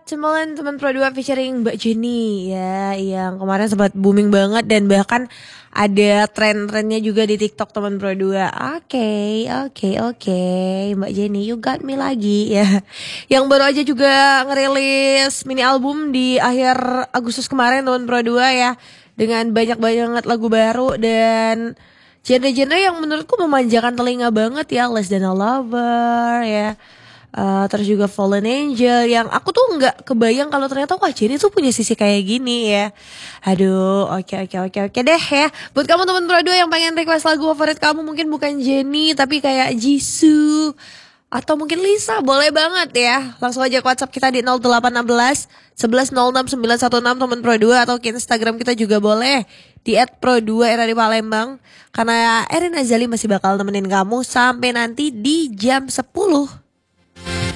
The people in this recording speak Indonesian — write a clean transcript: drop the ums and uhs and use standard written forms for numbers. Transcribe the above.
Timbaland teman Pro 2 featuring Mbak Jenny ya, yang kemarin sempat booming banget dan bahkan ada tren-trennya juga di TikTok teman Pro 2. Oke, Mbak Jenny you got me lagi ya. Yang baru aja juga ngerilis mini album di akhir Agustus kemarin teman Pro 2 ya, dengan banyak banget lagu baru dan genre-genre yang menurutku memanjakan telinga banget ya. Less Than a Lover ya. Terus juga Fallen Angel yang aku tuh nggak kebayang kalau ternyata wah Jenny tuh punya sisi kayak gini ya. Aduh, oke deh ya. Buat kamu teman Pro 2 yang pengen request lagu favorit kamu, mungkin bukan Jenny tapi kayak Jisoo atau mungkin Lisa, boleh banget ya. Langsung aja ke WhatsApp kita di 0816 1106 916 teman Pro 2, atau ke Instagram kita juga boleh di @pro2 era di Palembang. Karena Erin Azali masih bakal nemenin kamu sampai nanti di jam 10.